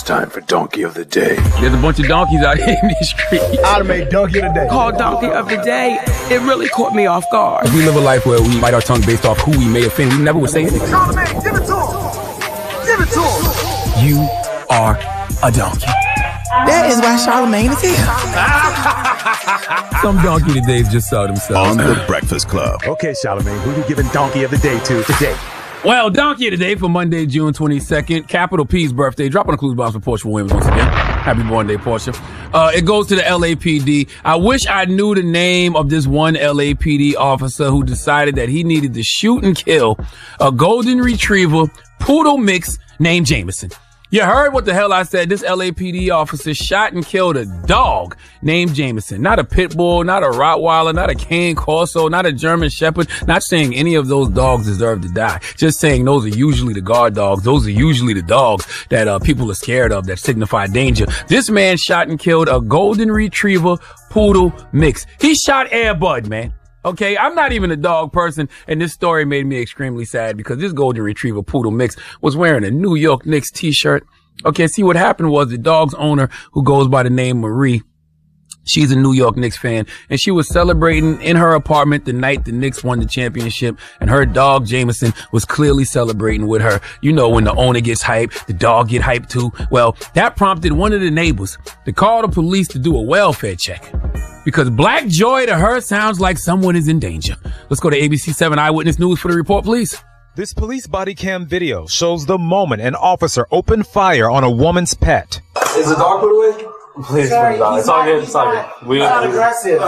time for Donkey of the Day. There's a bunch of donkeys out here in these streets. I'd have made Donkey of the Day. Called Donkey of the Day. It really caught me off guard. We live a life where we bite our tongue based off who we may offend. We never would say anything. Charlamagne, give it to him. Give it to him. You are a donkey. That is why Charlamagne is here. Some donkey todays just saw themselves. On The Breakfast Club. Okay, Charlamagne, who you giving Donkey of the Day to today? Well, donkey of the day for Monday, June 22nd. Capital P's birthday. Drop on the clues box for Portia Williams once again. Happy born day, Portia. It goes to the LAPD. I wish I knew the name of this one LAPD officer who decided that he needed to shoot and kill a golden retriever poodle mix named Jameson. You heard what the hell I said. This LAPD officer shot and killed a dog named Jameson. Not a pit bull, not a Rottweiler, not a Cane Corso, not a German Shepherd. Not saying any of those dogs deserve to die. Just saying those are usually the guard dogs. Those are usually the dogs that people are scared of that signify danger. This man shot and killed a golden retriever poodle mix. He shot Air Bud, man. Okay, I'm not even a dog person, and this story made me extremely sad because this golden retriever poodle mix was wearing a New York Knicks t-shirt. Okay, see, what happened was the dog's owner, who goes by the name Marie, she's a New York Knicks fan, and she was celebrating in her apartment the night the Knicks won the championship, and her dog Jameson was clearly celebrating with her. You know, when the owner gets hyped, the dog get hyped too. Well, that prompted one of the neighbors to call the police to do a welfare check. Because black joy to her sounds like someone is in danger. Let's go to ABC 7 Eyewitness News for the report, please. This police body cam video shows the moment an officer opened fire on a woman's pet. Is the dog put away? Please, sorry, it's all good. It's all good. We're not aggressive.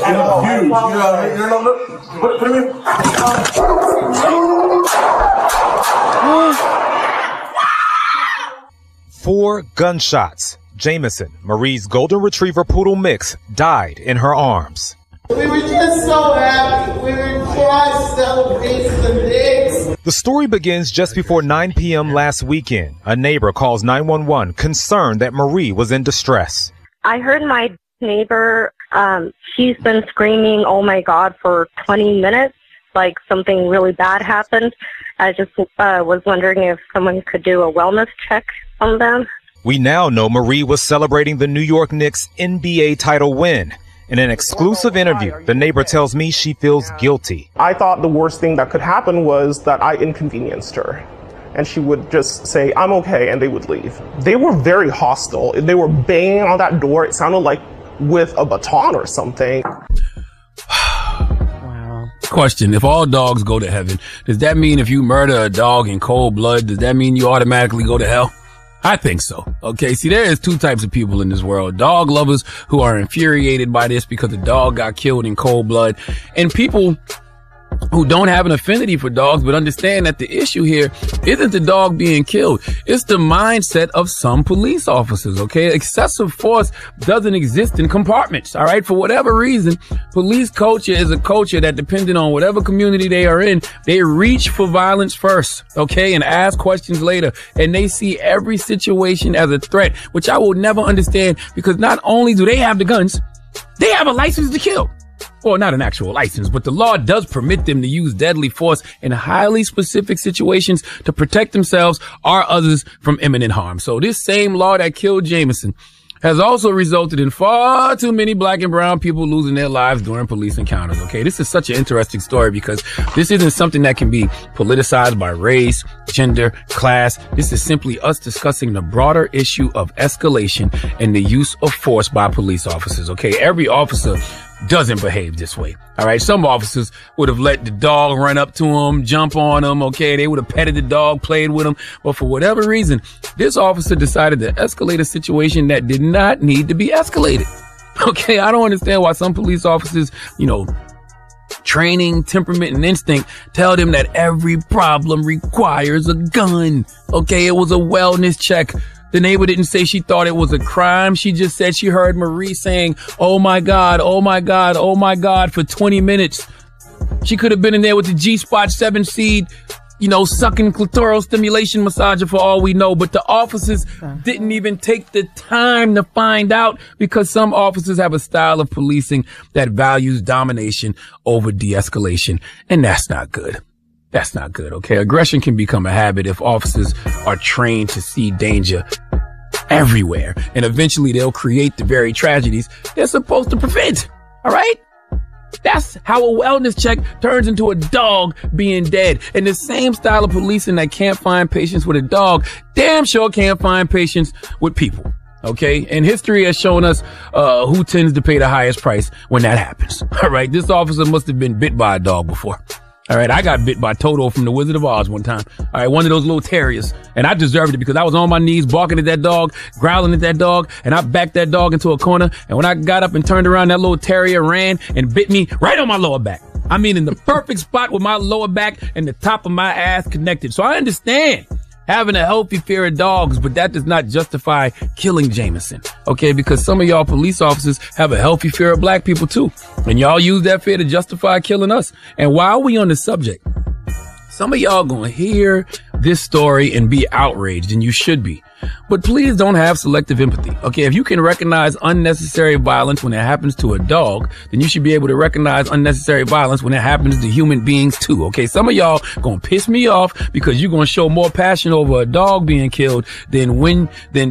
Put him in. 4 gunshots. Jameson, Marie's golden retriever poodle mix, died in her arms. We were just so happy. We were just celebrating the Knicks. The story begins just before 9 p.m. last weekend. A neighbor calls 911 concerned that Marie was in distress. I heard my neighbor, she's been screaming, oh my God, for 20 minutes, like something really bad happened. I just was wondering if someone could do a wellness check on them. We now know Marie was celebrating the New York Knicks NBA title win. In an exclusive interview, the neighbor tells me she feels guilty. I thought the worst thing that could happen was that I inconvenienced her. And she would just say, I'm okay, and they would leave. They were very hostile. They were banging on that door. It sounded like with a baton or something. Wow. Question, if all dogs go to heaven, does that mean if you murder a dog in cold blood, does that mean you automatically go to hell? I think so. Okay, see, there is 2 types of people in this world. Dog lovers who are infuriated by this because the dog got killed in cold blood, and people who don't have an affinity for dogs but understand that the issue here isn't the dog being killed. It's the mindset of some police officers, okay? Excessive force doesn't exist in compartments, all right? For whatever reason, police culture is a culture that, depending on whatever community they are in, they reach for violence first, okay? And ask questions later. And they see every situation as a threat, which I will never understand, because not only do they have the guns, they have a license to kill. Well, not an actual license, but the law does permit them to use deadly force in highly specific situations to protect themselves or others from imminent harm. So this same law that killed Jameson has also resulted in far too many black and brown people losing their lives during police encounters. Okay, this is such an interesting story because this isn't something that can be politicized by race, gender, class. This is simply us discussing the broader issue of escalation and the use of force by police officers. Okay, every officer doesn't behave this way. All right. Some officers would have let the dog run up to him, jump on him. Okay. They would have petted the dog, played with him. But for whatever reason, this officer decided to escalate a situation that did not need to be escalated. Okay. I don't understand why some police officers, training, temperament, and instinct tell them that every problem requires a gun. Okay. It was a wellness check. The neighbor didn't say she thought it was a crime. She just said she heard Marie saying, oh my God, oh my God, oh my God, for 20 minutes. She could have been in there with the G-Spot 7-seed, sucking clitoral stimulation massager for all we know. But the officers didn't even take the time to find out, because some officers have a style of policing that values domination over de-escalation. And that's not good. That's not good, okay? Aggression can become a habit if officers are trained to see danger everywhere. And eventually they'll create the very tragedies they're supposed to prevent. All right? That's how a wellness check turns into a dog being dead. And the same style of policing that can't find patience with a dog, damn sure can't find patience with people. Okay? And history has shown us who tends to pay the highest price when that happens. All right? This officer must have been bit by a dog before. All right, I got bit by Toto from The Wizard of Oz one time. All right, one of those little terriers. And I deserved it because I was on my knees barking at that dog, growling at that dog, and I backed that dog into a corner. And when I got up and turned around, that little terrier ran and bit me right on my lower back. I mean, in the perfect spot with my lower back and the top of my ass connected. So I understand having a healthy fear of dogs, but that does not justify killing Jameson. Okay, because some of y'all police officers have a healthy fear of black people too. And y'all use that fear to justify killing us. And while we on the subject, some of y'all gonna hear this story and be outraged, and you should be. But please don't have selective empathy. Okay, if you can recognize unnecessary violence when it happens to a dog, then you should be able to recognize unnecessary violence when it happens to human beings too. Okay, some of y'all gonna piss me off because you're gonna show more passion over a dog being killed than when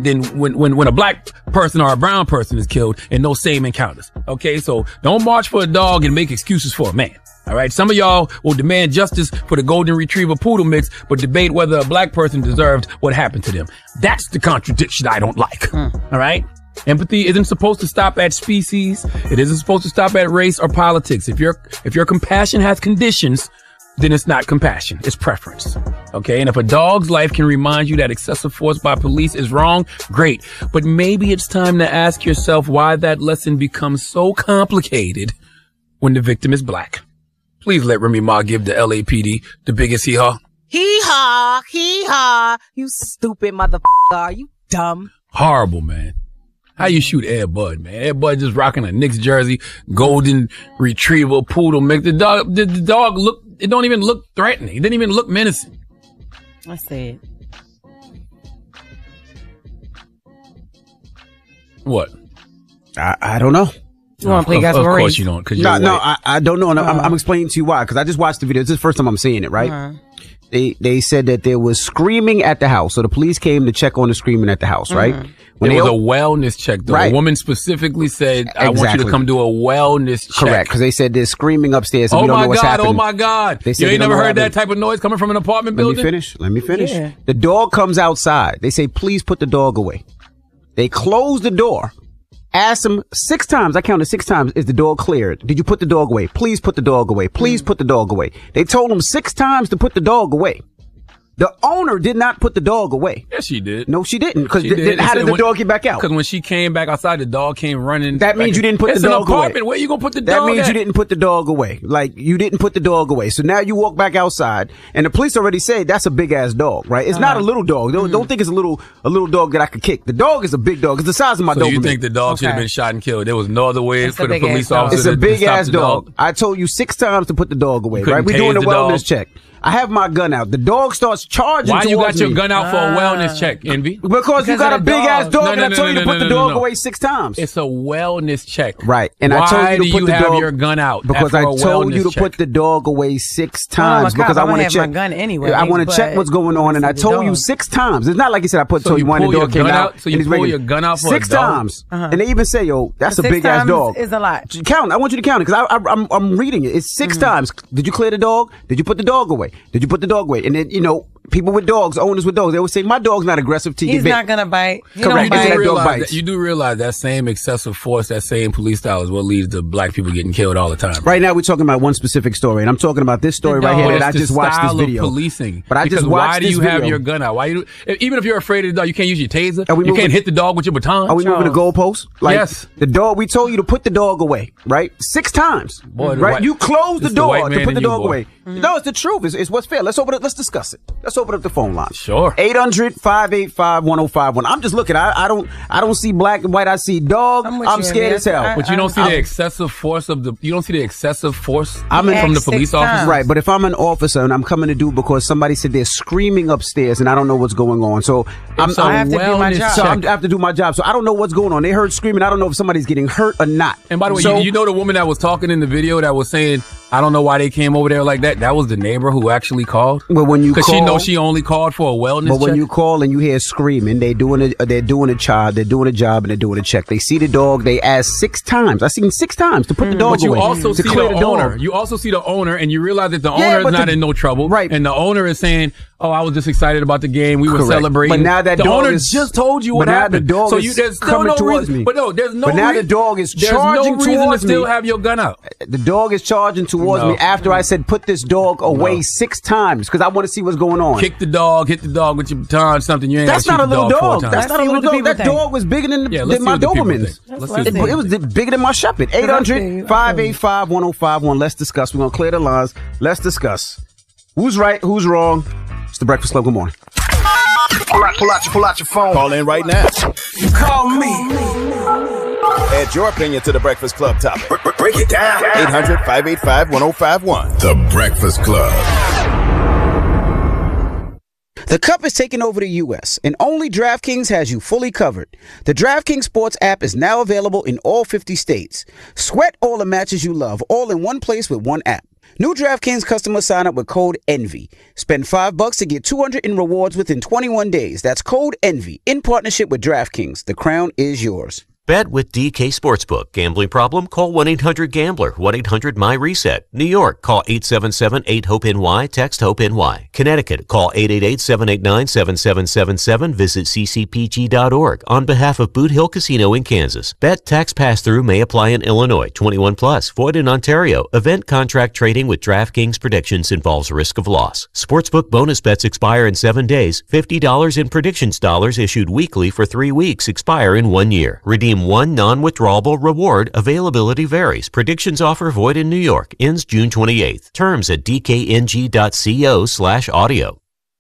a black person or a brown person is killed in those same encounters. Okay, so don't march for a dog and make excuses for a man. All right. Some of y'all will demand justice for the golden retriever poodle mix, but debate whether a black person deserved what happened to them. That's the contradiction I don't like. All right. Empathy isn't supposed to stop at species. It isn't supposed to stop at race or politics. If your compassion has conditions, then it's not compassion. It's preference. Okay. And if a dog's life can remind you that excessive force by police is wrong, great. But maybe it's time to ask yourself why that lesson becomes so complicated when the victim is black. Please let Remy Ma give the LAPD the biggest hee-haw. Hee-haw, hee-haw. You stupid motherfucker. You dumb. Horrible, man. How you shoot Air Bud, man? Air Bud just rocking a Knicks jersey, golden retriever poodle mix. The dog it don't even look threatening. It didn't even look menacing. I see it. What? I don't know. You want to play guys? Of course you don't. I don't know. And I'm explaining to you why. Because I just watched the video. This is the first time I'm seeing it, right? They said that there was screaming at the house. So the police came to check on the screaming at the house, right? When it was a wellness check, though. Right. A woman specifically said, I want you to come do a wellness check. Correct, because they said there's screaming upstairs and we don't know what's happening. Oh, my God. They said you ain't never heard that type of noise coming from an apartment building? Let me finish. Yeah. The dog comes outside. They say, please put the dog away. They close the door. Asked him 6 times. I counted 6 times. Is the dog cleared? Did you put the dog away? Please put the dog away. Please put the dog away. They told him 6 times to put the dog away. The owner did not put the dog away. Yes, she did. No, she didn't. Because how did the dog get back out? Because when she came back outside, the dog came running. That means you didn't put the dog away. Where you gonna put the dog? That means you didn't put the dog away. Like, you didn't put the dog away. So now you walk back outside, and the police already said that's a big ass dog, right? It's not a little dog. Don't think it's a little dog that I could kick. The dog is a big dog. It's the size of my dog. So you think the dog should have been shot and killed? There was no other way for the police officer to stop the dog? It's a big ass dog. I told you 6 times to put the dog away, right? We're doing a wellness check. I have my gun out. The dog starts charging towards me. Why you got your gun out for a wellness check, Envy? Because you got a big ass dog, and I told you to put the dog away 6 times. It's a wellness check. Right. And I told you to put the dog. Why do you have your gun out? Because I told you to put the dog away 6 times. Because I want to check. My gun anyway. I want to check what's going on, and I told you 6 times. It's not like you said I told you one. The dog came out. So you pull your gun out for 6 times, and they even say, "Yo, that's a big ass dog." Is a lot. Count. I want you to count it because I'm reading it. It's 6 times. Did you clear the dog? Did you put the dog away? Did you put the dog away? And then, people with dogs, owners with dogs, they always say, my dog's not aggressive till you bit. He's not going to bite. Correct. You do realize that same excessive force, that same police style is what leads to black people getting killed all the time. Right now, we're talking about one specific story, and I'm talking about this story right here that I just watched this video. Policing. But I just watched this video. Why do you have your gun out? Even if you're afraid of the dog, you can't use your taser. You can't hit the dog with your baton. Are we moving the goalposts? Yes. The dog, we told you to put the dog away, right? 6 times. Boy, right? You closed the door to put the dog away. Mm-hmm. No, it's the truth. It's what's fair. Let's discuss it. Let's open up the phone line. Sure. 800-585-1051. I'm just looking. I don't see black and white. I see dog. I'm scared as hell. But you don't see the excessive force from the police officer. Right. But if I'm an officer and I'm coming to do because somebody said they're screaming upstairs and I don't know what's going on. So I have to do my job. So I have to do my job. So I don't know what's going on. They heard screaming. I don't know if somebody's getting hurt or not. And by the way, you know the woman that was talking in the video that was saying, I don't know why they came over there like that. That was the neighbor who actually called. Well, when you call, because she only called for a wellness But when check? you call and you hear screaming, they're doing a job, they're doing a job, and they're doing a check. They see the dog. They ask 6 times. I seen 6 times to put the dog But you away. also to see clear the dog. owner. You also see the owner, and you realize that the Yeah, owner is but not the- in no trouble. Right. And the owner is saying, "Oh, I was just excited about the game. We were Correct. celebrating." But now that the dog owner is- just told you what but now happened. the dog so is there's still coming no towards reason. me. But no, there's no. But now the dog is there's charging no reason towards to still me. have your gun out. The dog is charging towards No. me after I said put this dog away 6 times because I want to see what's going on. Kick the dog, hit the dog with your baton, something. You ain't That's gotta not a shoot little the dog 4 dog. times. That's not a little dog. That dog was bigger than, Yeah, let's than see my what the people Dobermans. think. Let's see what the It was bigger than my Shepherd. 800-585-1051. Let's discuss. We're going to clear the lines. Let's discuss. Who's right? Who's wrong? It's the Breakfast Club. Good morning. Pull out your phone. Call in right now. You call me. Add your opinion to the Breakfast Club topic. Break it down. 800-585-1051. The Breakfast Club. The Cup is taking over the U.S., and only DraftKings has you fully covered. The DraftKings Sports app is now available in all 50 states. Sweat all the matches you love, all in one place with one app. New DraftKings customers sign up with code ENVY. Spend $5 to get $200 in rewards within 21 days. That's code ENVY in partnership with DraftKings. The crown is yours. Bet with DK Sportsbook. Gambling problem? Call 1-800-GAMBLER. 1-800-MY-RESET. New York, call 877-8-HOPE-NY. Text HOPE-NY. Connecticut, call 888-789-7777. Visit ccpg.org. On behalf of Boot Hill Casino in Kansas. Bet tax pass-through may apply in Illinois. 21 plus. Void in Ontario. Event contract trading with DraftKings predictions involves risk of loss. Sportsbook bonus bets expire in 7 days. $50 in predictions dollars issued weekly for 3 weeks expire in 1 year. Redeem one non-withdrawable reward. Availability varies. Predictions offer void in New York. Ends June 28th. Terms at dkng.co/audio.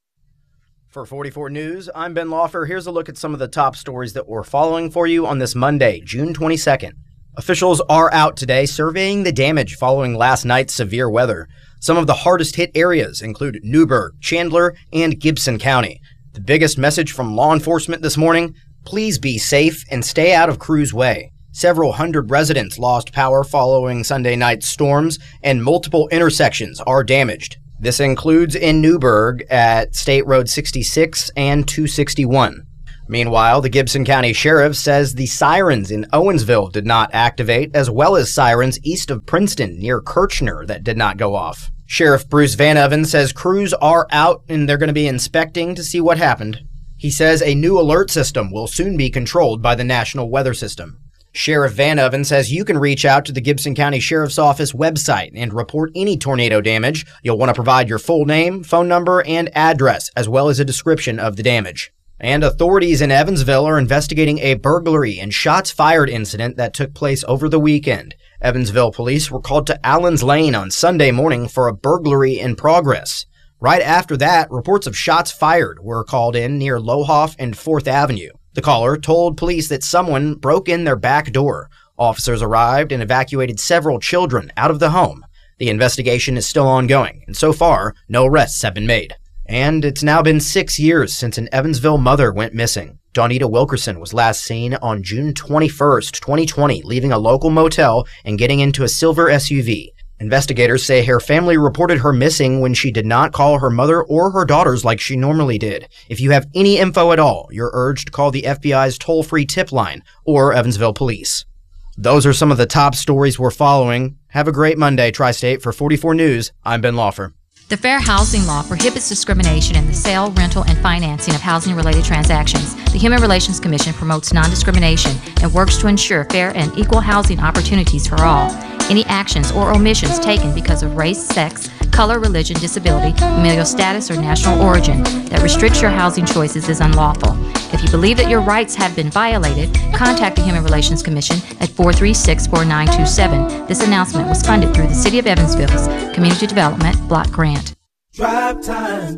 For 44 News, I'm Ben Laufer. Here's a look at some of the top stories that we're following for you on this Monday, June 22nd. Officials are out today surveying the damage following last night's severe weather. Some of the hardest hit areas include Newburgh, Chandler, and Gibson County. The biggest message from law enforcement this morning: please be safe and stay out of Cruz Way. Several hundred residents lost power following Sunday night's storms, and multiple intersections are damaged. This includes in Newburgh at State Road 66 and 261. Meanwhile, the Gibson County Sheriff says the sirens in Owensville did not activate, as well as sirens east of Princeton near Kirchner that did not go off. Sheriff Bruce Van Even says crews are out and they're going to be inspecting to see what happened. He says a new alert system will soon be controlled by the National Weather System. Sheriff Van Even says you can reach out to the Gibson County Sheriff's Office website and report any tornado damage. You'll want to provide your full name, phone number, and address, as well as a description of the damage. And authorities in Evansville are investigating a burglary and shots fired incident that took place over the weekend. Evansville police were called to Allen's Lane on Sunday morning for a burglary in progress. Right after that, reports of shots fired were called in near Lohoff and 4th Avenue. The caller told police that someone broke in their back door. Officers arrived and evacuated several children out of the home. The investigation is still ongoing, and so far, no arrests have been made. And it's now been 6 years since an Evansville mother went missing. Dawnita Wilkerson was last seen on June 21st, 2020, leaving a local motel and getting into a silver SUV. Investigators say her family reported her missing when she did not call her mother or her daughters like she normally did. If you have any info at all, you're urged to call the FBI's toll-free tip line or Evansville Police. Those are some of the top stories we're following. Have a great Monday, Tri-State. For 44 News, I'm Ben Laufer. The Fair Housing Law prohibits discrimination in the sale, rental, and financing of housing-related transactions. The Human Relations Commission promotes non-discrimination and works to ensure fair and equal housing opportunities for all. Any actions or omissions taken because of race, sex, color, religion, disability, familial status, or national origin that restricts your housing choices is unlawful. If you believe that your rights have been violated, contact the Human Relations Commission at 436-4927. This announcement was funded through the City of Evansville's Community Development Block Grant. Drive time.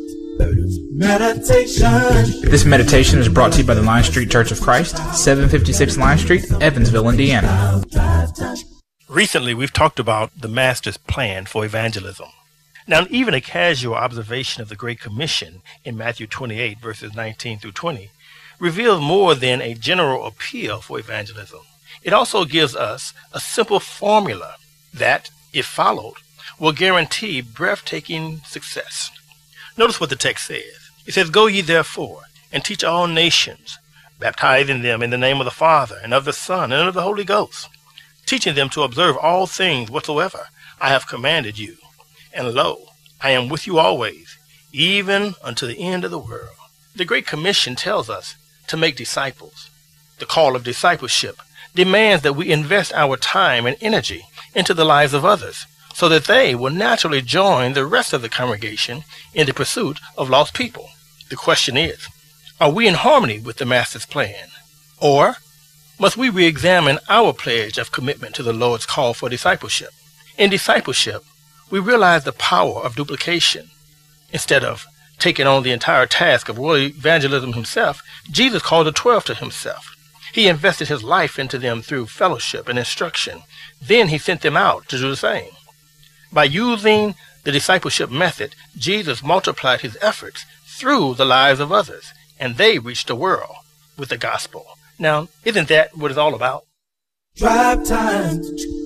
Meditation. This meditation is brought to you by the Line Street Church of Christ, 756 Line Street, Evansville, Indiana. Recently, we've talked about the Master's plan for evangelism. Now, even a casual observation of the Great Commission in Matthew 28, verses 19 through 20, reveals more than a general appeal for evangelism. It also gives us a simple formula that, if followed, will guarantee breathtaking success. Notice what the text says. It says, "Go ye therefore, and teach all nations, baptizing them in the name of the Father, and of the Son, and of the Holy Ghost, teaching them to observe all things whatsoever I have commanded you. And lo, I am with you always, even unto the end of the world." The Great Commission tells us to make disciples. The call of discipleship demands that we invest our time and energy into the lives of others, so that they will naturally join the rest of the congregation in the pursuit of lost people. The question is, are we in harmony with the Master's plan? Or must we re-examine our pledge of commitment to the Lord's call for discipleship? In discipleship, we realize the power of duplication. Instead of taking on the entire task of world evangelism himself, Jesus called the 12 to himself. He invested his life into them through fellowship and instruction. Then he sent them out to do the same. By using the discipleship method, Jesus multiplied his efforts through the lives of others, and they reached the world with the gospel. Now, isn't that what it's all about? Drive time.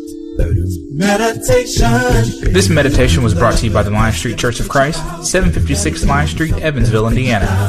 Meditation. This meditation was brought to you by the Lion Street Church of Christ, 756 Lion Street, Evansville, Indiana.